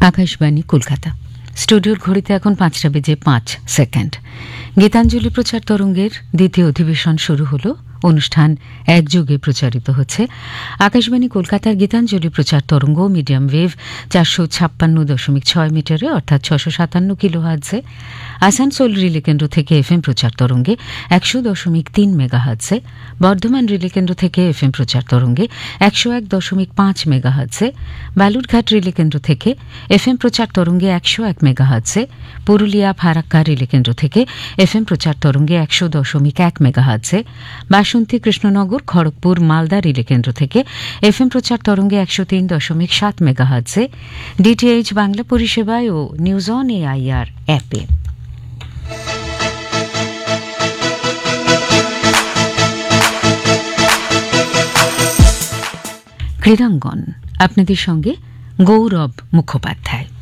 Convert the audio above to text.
আকাশবাণী কলকাতা। স্টুডিওর ঘড়িতে এখন 5:05। গীতাঞ্জলি প্রচার তরঙ্গের দ্বিতীয় অধিবেশন শুরু হলো। অনুষ্ঠান একযোগে প্রচারিত হচ্ছে। আকাশবাণী কলকাতার গীতাঞ্জলি প্রচার তরঙ্গ মিডিয়াম ওয়েভ 456.6 মিটারে অর্থাৎ 657 কিলোহার্টজে, আসানসোল রিলে কেন্দ্র থেকে এফএম প্রচার তরঙ্গে 100.3 মেগাহার্টজে, বর্ধমান রিলে কেন্দ্র থেকে এফএম প্রচার তরঙ্গে 101.5 মেগাহার্টজে, বালুরঘাট রিলে কেন্দ্র থেকে এফএম প্রচার তরঙ্গে 101 মেগাহার্টজে, পুরুলিয়া ফারাক্কা রিলে কেন্দ্র থেকে এফএম প্রচার তরঙ্গে 100.1 মেগাহার্টজে, বাসন্তী কৃষ্ণনগর খড়গপুর মালদা রিলে কেন্দ্র থেকে এফএম প্রচার তরঙ্গে 103.7 মেগাহার্টজে, ডিটিএইচ বাংলা পরিষেবায় ও নিউজ অন এআইআর অ্যাপে। ক্রীড়াঙ্গন, আপনাদের সঙ্গে গৌরব মুখোপাধ্যায়।